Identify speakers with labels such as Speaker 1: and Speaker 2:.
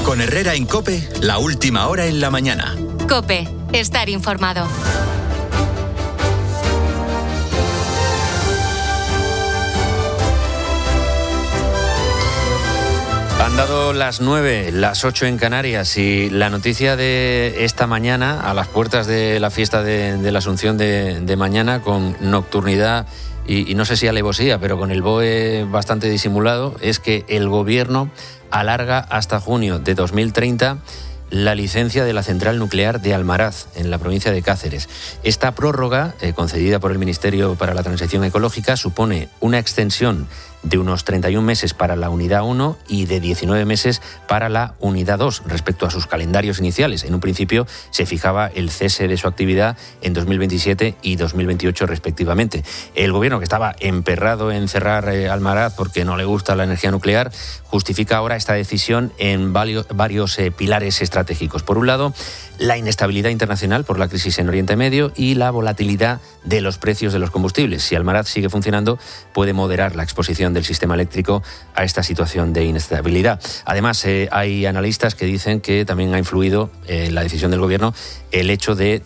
Speaker 1: Con Herrera en COPE, la última hora en la mañana.
Speaker 2: COPE, estar informado.
Speaker 3: Han dado las 9, las 8 en Canarias, y la noticia de esta mañana, a las puertas de la fiesta de la Asunción de mañana, con nocturnidad y no sé si alevosía, pero con el BOE bastante disimulado, es que el Gobierno alarga hasta junio de 2030 la licencia de la central nuclear de Almaraz, en la provincia de Cáceres. Esta prórroga, concedida por el Ministerio para la Transición Ecológica, supone una extensión de unos 31 meses para la unidad 1 y de 19 meses para la unidad 2 respecto a sus calendarios iniciales. En un principio se fijaba el cese de su actividad en 2027 y 2028 respectivamente. El Gobierno, que estaba emperrado en cerrar Almaraz porque no le gusta la energía nuclear, justifica ahora esta decisión en varios pilares estratégicos. Por un lado, la inestabilidad internacional por la crisis en Oriente Medio y la volatilidad de los precios de los combustibles. Si Almaraz sigue funcionando, puede moderar la exposición del sistema eléctrico a esta situación de inestabilidad. Además, hay analistas que dicen que también ha influido en la decisión del Gobierno el hecho de